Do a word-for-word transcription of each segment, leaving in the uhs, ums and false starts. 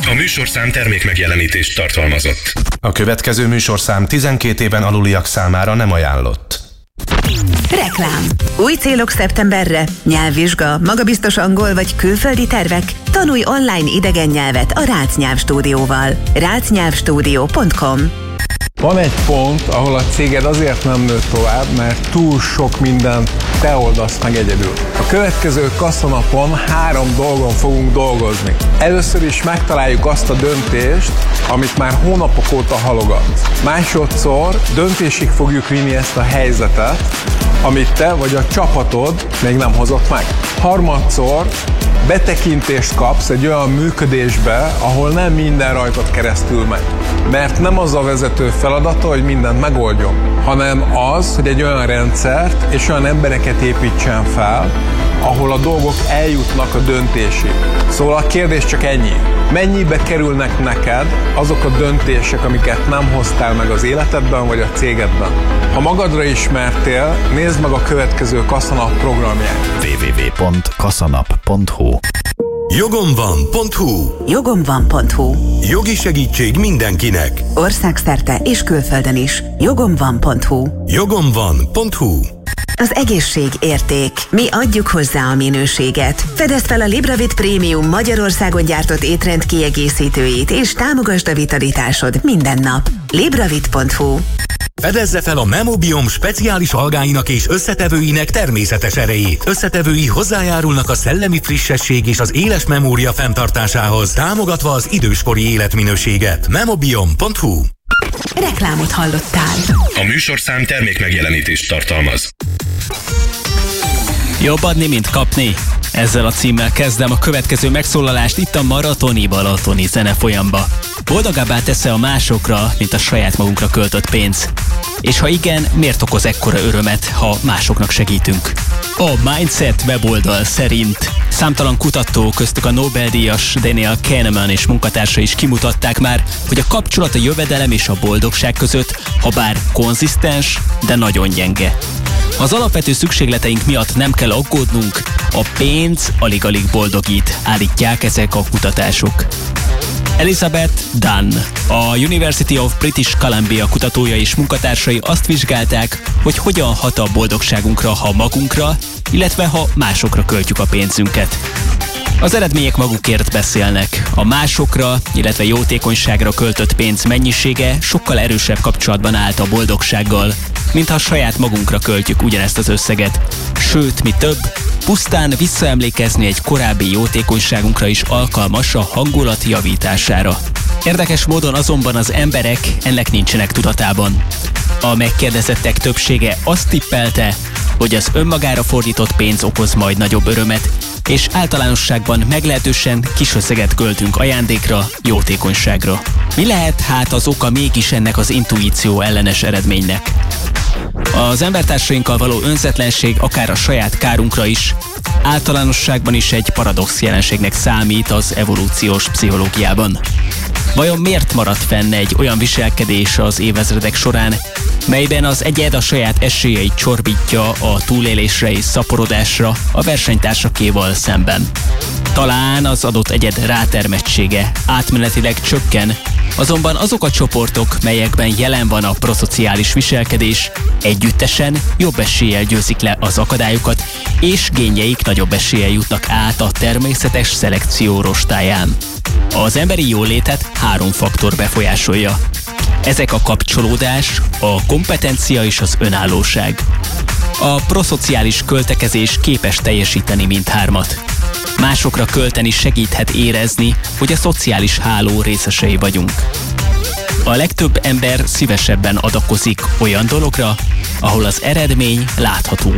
A műsorszám termék megjelenítést tartalmazott. A következő műsorszám tizenkét éven aluliak számára nem ajánlott. Reklám. Új célok szeptemberre? Nyelvvizsga, magabiztos angol vagy külföldi tervek? Tanulj online idegen nyelvet a Rácz Nyelvstúdióval. rácznyelvstudio pont com. Van egy pont, ahol a céged azért nem nő tovább, mert túl sok mindent te oldasz meg egyedül. A következő kassanapon három dolgon fogunk dolgozni. Először is megtaláljuk azt a döntést, amit már hónapok óta halogatsz. Másodszor döntésig fogjuk vinni ezt a helyzetet, amit te vagy a csapatod még nem hozott meg. Harmadszor betekintést kapsz egy olyan működésbe, ahol nem minden rajtad keresztül megy. Mert nem az a vezető feladata, hogy mindent megoldjon, hanem az, hogy egy olyan rendszert és olyan embereket építsen fel, ahol a dolgok eljutnak a döntésig. Szóval a kérdés csak ennyi. Mennyibe kerülnek neked azok a döntések, amiket nem hoztál meg az életedben vagy a cégedben? Ha magadra ismertél, nézd meg a következő Kassanap programját. double-u double-u double-u pont kassanap pont hu Jogomvan.hu Jogomvan.hu. Jogi segítség mindenkinek. Országszerte és külföldön is. Jogomvan.hu. Jogomvan.hu Az egészség érték. Mi adjuk hozzá a minőséget. Fedezd fel a Libravit Prémium Magyarországon gyártott étrend kiegészítőit, és támogasd a vitalitásod minden nap. Libravit pont hu. Fedezze fel a Memobiom speciális algáinak és összetevőinek természetes erejét. Összetevői hozzájárulnak a szellemi frissesség és az éles memória fenntartásához, támogatva az időskori életminőséget. Memobiom pont hu. Reklámot hallottál. A műsorszám termék megjelenítést tartalmaz. Jobb adni, mint kapni. Ezzel a címmel kezdem a következő megszólalást itt a Maratoni Balatoni zenefolyamba. Boldogabbá tesz-e a másokra, mint a saját magunkra költött pénz? És ha igen, miért okoz ekkora örömet, ha másoknak segítünk? A Mindset weboldal szerint számtalan kutató, köztük a Nobel-díjas Daniel Kahneman és munkatársa is kimutatták már, hogy a kapcsolat a jövedelem és a boldogság között, ha bár konzisztens, de nagyon gyenge. Az alapvető szükségleteink miatt nem kell aggódnunk, a pénz alig-alig boldogít, állítják ezek a kutatások. Elizabeth Dunn, a University of British Columbia kutatója és munkatársai azt vizsgálták, hogy hogyan hat a boldogságunkra, ha magunkra, illetve ha másokra költjük a pénzünket. Az eredmények magukért beszélnek. A másokra, illetve jótékonyságra költött pénz mennyisége sokkal erősebb kapcsolatban állt a boldogsággal, mint ha saját magunkra költjük ugyanezt az összeget. Sőt, mi több, pusztán visszaemlékezni egy korábbi jótékonyságunkra is alkalmas a hangulat javítására. Érdekes módon azonban az emberek ennek nincsenek tudatában. A megkérdezettek többsége azt tippelte, hogy az önmagára fordított pénz okoz majd nagyobb örömet, és általánosságban meglehetősen kis összeget költünk ajándékra, jótékonyságra. Mi lehet hát az oka mégis ennek az intuíció ellenes eredménynek? Az embertársainkkal való önzetlenség akár a saját kárunkra is, általánosságban is egy paradox jelenségnek számít az evolúciós pszichológiában. Vajon miért maradt fenn egy olyan viselkedés az évezredek során, melyben az egyed a saját esélyeit csorbítja a túlélésre és szaporodásra a versenytársakéval szemben? Talán az adott egyed rátermettsége átmenetileg csökken, azonban azok a csoportok, melyekben jelen van a proszociális viselkedés, együttesen jobb eséllyel győzik le az akadályokat, és génjeik nagyobb eséllyel jutnak át a természetes szelekció rostáján. Az emberi jólétet három faktor befolyásolja. Ezek a kapcsolódás, a kompetencia és az önállóság. A proszociális költekezés képes teljesíteni mindhármat. Másokra költeni segíthet érezni, hogy a szociális háló részesei vagyunk. A legtöbb ember szívesebben adakozik olyan dologra, ahol az eredmény látható.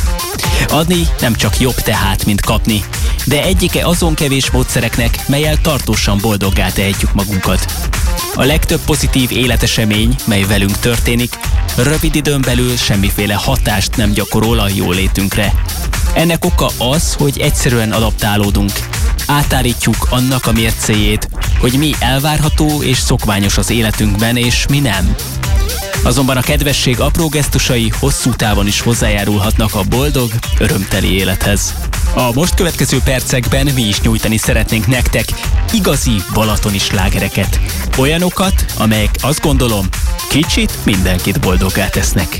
Adni nem csak jobb tehát, mint kapni, de egyike azon kevés módszereknek, mellyel tartósan boldoggá tehetjük magunkat. A legtöbb pozitív életesemény, mely velünk történik, rövid időn belül semmiféle hatást nem gyakorol a jólétünkre. Ennek oka az, hogy egyszerűen adaptálódunk. Átállítjuk annak a mércéjét, hogy mi elvárható és szokványos az életünkben, és mi nem. Azonban a kedvesség apró gesztusai hosszú távon is hozzájárulhatnak a boldog, örömteli élethez. A most következő percekben mi is nyújtani szeretnénk nektek igazi balatoni slágereket. Olyanokat, amelyek azt gondolom, kicsit mindenkit boldoggá tesznek.